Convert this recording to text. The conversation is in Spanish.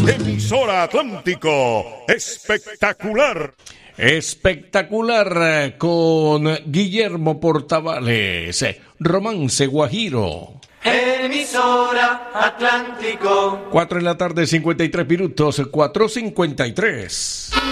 Emisora Atlántico, espectacular. Espectacular con Guillermo Portavales, Romance Guajiro. Emisora Atlántico. 4 de la tarde, 53 minutos, 4:53.